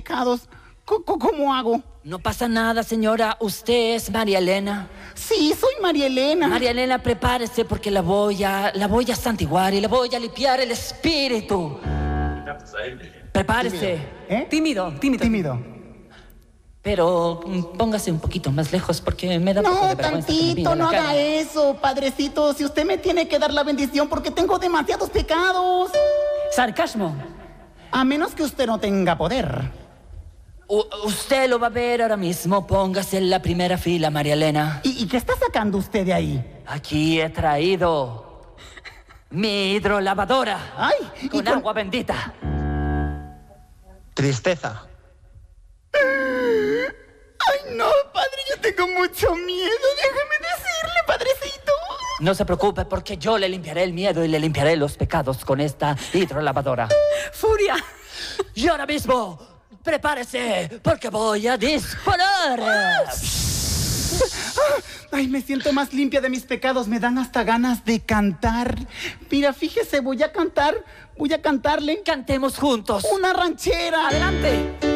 pecados. ¿Cómo hago? No pasa nada, señora. Usted es María Elena. Sí, soy María Elena. María Elena, prepárese porque la voy a santiguar y le voy a limpiar el espíritu. Prepárese. Tímido. Pero póngase un poquito más lejos porque me da un poco de vergüenza. Tantito, no haga eso, padrecito. Si usted me tiene que dar la bendición porque tengo demasiados pecados. Sarcasmo. A menos que usted no tenga poder. Usted lo va a ver ahora mismo. Póngase en la primera fila, María Elena. ¿Y qué está sacando usted de ahí? Aquí he traído mi hidrolavadora. Ay, con agua bendita. Tristeza. Ay, no, padre, yo tengo mucho miedo. Déjeme decirle, padrecito. No se preocupe porque yo le limpiaré el miedo y le limpiaré los pecados con esta hidrolavadora. Furia. Y ahora mismo, prepárese porque voy a disparar. Ay, me siento más limpia de mis pecados. Me dan hasta ganas de cantar. Mira, fíjese, voy a cantarle. Cantemos juntos. Una ranchera. Adelante.